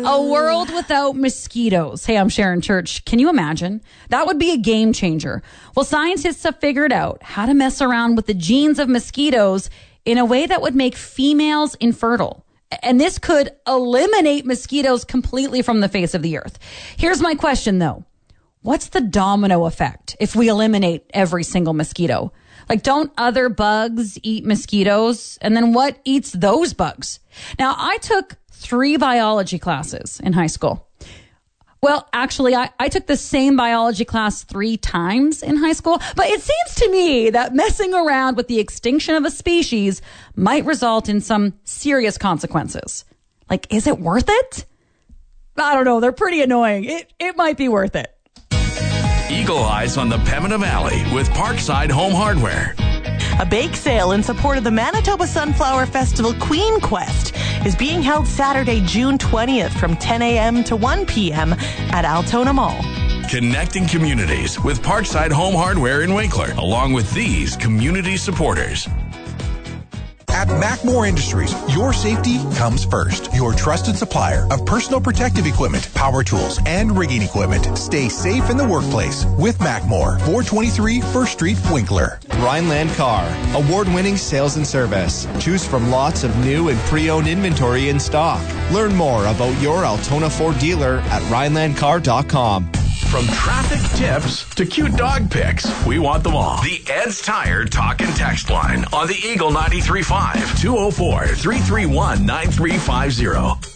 A world without mosquitoes. Hey, I'm Sharon Church. Can you imagine? That would be a game changer. Well, scientists have figured out how to mess around with the genes of mosquitoes in a way that would make females infertile. And this could eliminate mosquitoes completely from the face of the earth. Here's my question, though. What's the domino effect if we eliminate every single mosquito? Like, don't other bugs eat mosquitoes? And then what eats those bugs? Now, I took 3 biology classes in high school. Well, actually, I took the same biology class 3 times in high school. But it seems to me that messing around with the extinction of a species might result in some serious consequences. Like, is it worth it? I don't know. They're pretty annoying. It might be worth it. Eagle Eyes on the Pembina Valley with Parkside Home Hardware. A bake sale in support of the Manitoba Sunflower Festival Queen Quest is being held Saturday, June 20th from 10 a.m. to 1 p.m. at Altona Mall. Connecting communities with Parkside Home Hardware in Winkler, along with these community supporters. At Macmore Industries, your safety comes first. Your trusted supplier of personal protective equipment, power tools, and rigging equipment. Stay safe in the workplace with Macmore. 423 First Street, Winkler. Rhineland Car, award-winning sales and service. Choose from lots of new and pre-owned inventory in stock. Learn more about your Altona Ford dealer at RhinelandCar.com. From traffic tips to cute dog pics, we want them all. The Ed's Tire Talk and Text line on the Eagle 93.5 204-331-9350.